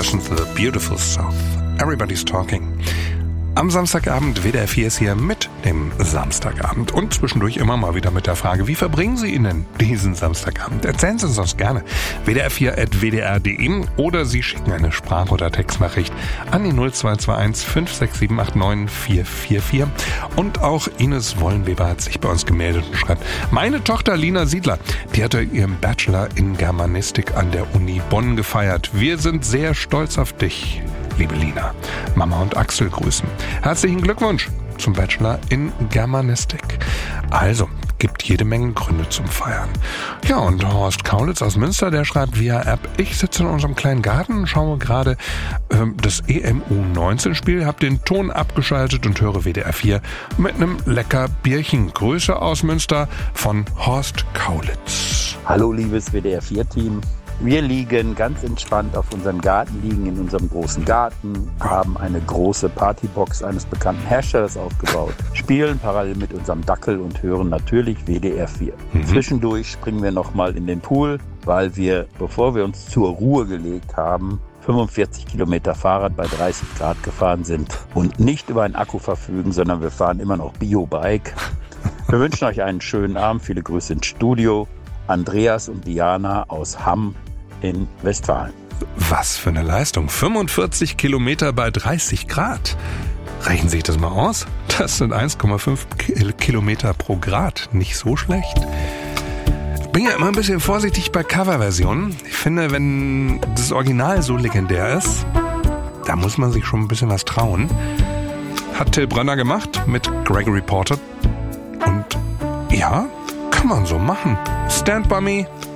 Das sind The Beautiful South. Everybody's Talking. Am Samstagabend, WDR 4 ist hier mit dem Samstagabend und zwischendurch immer mal wieder mit der Frage, wie verbringen Sie ihn denn diesen Samstagabend? Erzählen Sie uns das gerne. wdr4@wdr.de oder Sie schicken eine Sprach- oder Textnachricht an die 0221 56789 444. Und auch Ines Wollenweber hat sich bei uns gemeldet und schreibt, meine Tochter Lina Siedler, die hatte ihren Bachelor in Germanistik an der Uni Bonn gefeiert. Wir sind sehr stolz auf dich, liebe Lina. Mama und Axel grüßen. Herzlichen Glückwunsch zum Bachelor in Germanistik. Also, gibt jede Menge Gründe zum Feiern. Ja, und Horst Kaulitz aus Münster, der schreibt via App, ich sitze in unserem kleinen Garten und schaue gerade das EMU19-Spiel, habe den Ton abgeschaltet und höre WDR 4 mit einem lecker Bierchen. Grüße aus Münster von Horst Kaulitz. Hallo, liebes WDR 4-Team. Wir liegen ganz entspannt auf unserem Garten, liegen in unserem großen Garten, haben eine große Partybox eines bekannten Herstellers aufgebaut, spielen parallel mit unserem Dackel und hören natürlich WDR 4. Zwischendurch springen wir nochmal in den Pool, weil wir, bevor wir uns zur Ruhe gelegt haben, 45 Kilometer Fahrrad bei 30 Grad gefahren sind und nicht über einen Akku verfügen, sondern wir fahren immer noch Biobike. Wir wünschen euch einen schönen Abend, viele Grüße ins Studio. Andreas und Diana aus Hamm in Westfalen. Was für eine Leistung. 45 Kilometer bei 30 Grad. Rechnen Sie sich das mal aus. Das sind 1,5 Kilometer pro Grad. Nicht so schlecht. Ich bin ja immer ein bisschen vorsichtig bei Coverversionen. Ich finde, wenn das Original so legendär ist, da muss man sich schon ein bisschen was trauen. Hat Till Brönner gemacht mit Gregory Porter. Und ja, kann man so machen. Stand By Me